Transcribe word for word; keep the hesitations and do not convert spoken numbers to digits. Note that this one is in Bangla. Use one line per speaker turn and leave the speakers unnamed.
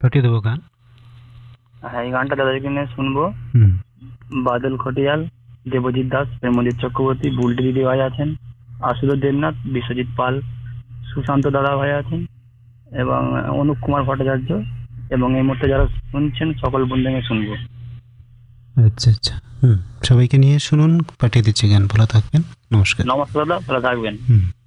পাঠিয়ে দেবো গান।
হ্যাঁ, এই গানটা দাদাকে নিয়ে শুনবো।
হুম।
বাদল খটিয়াল, দেবজিৎ দাস, প্রেমজিৎ চক্রবর্তী, বুলটি দিদি ভাই আছেন, আশুতোষ দেবনাথ, বিশ্বজিৎ পাল, সুশান্ত দাদা ভাই আছেন এবং অনুপ কুমার ভট্টাচার্য এবং এই মুহূর্তে যারা শুনছেন সকল বন্ধুকে শুনবো।
আচ্ছা আচ্ছা, হুম, সবাইকে নিয়ে শুনুন, পাঠিয়ে দিচ্ছি গান। ভালো থাকবেন, নমস্কার।
নমস্কার দাদা, ভালো থাকবেন।
হুম।